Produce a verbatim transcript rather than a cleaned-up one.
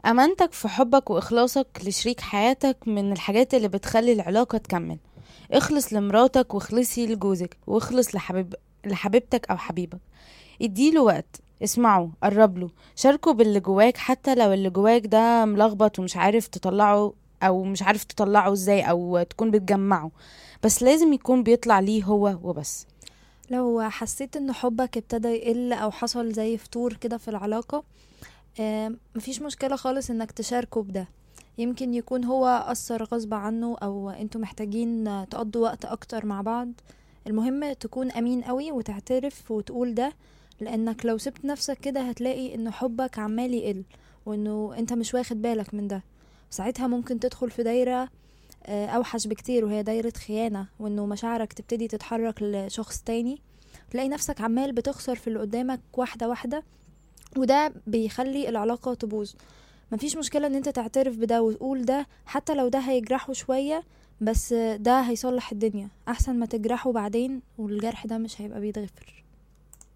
أمانتك في حبك وإخلاصك لشريك حياتك من الحاجات اللي بتخلي العلاقة تكمل. اخلص لمراتك واخلصي لجوزك واخلص لحبيب لحبيبتك أو حبيبك. اديله وقت، اسمعه، قربله، شاركه باللي جواك حتى لو اللي جواك ده ملخبط ومش عارف تطلعه، أو مش عارف تطلعه ازاي أو تكون بتجمعه، بس لازم يكون بيطلع ليه هو وبس. لو حسيت ان حبك ابتدى يقل او حصل زي فتور كده في العلاقة، آه، مفيش مشكلة خالص انك تشاركه بده. يمكن يكون هو أثر غصب عنه او انتوا محتاجين آه، تقضوا وقت اكتر مع بعض. المهم تكون امين قوي وتعترف وتقول ده، لانك لو سبت نفسك كده هتلاقي ان حبك عمال يقل وانه انت مش واخد بالك من ده. ساعتها ممكن تدخل في دايرة آه، اوحش بكتير، وهي دايرة خيانة، وانه مشاعرك تبتدي تتحرك لشخص تاني. تلاقي نفسك عمال بتخسر في اللي قدامك واحدة واحدة، وده بيخلي العلاقة تبوظ. مفيش مشكلة ان انت تعترف بده وتقول ده، حتى لو ده هيجرحه شوية، بس ده هيصلح الدنيا احسن ما تجرحه بعدين والجرح ده مش هيبقى بيتغفر.